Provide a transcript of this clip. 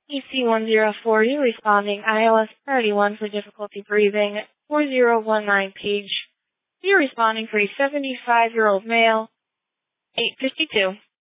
EC1040 responding iOS 31 for difficulty breathing, 4019 page. You're responding for a 75-year-old male, 852.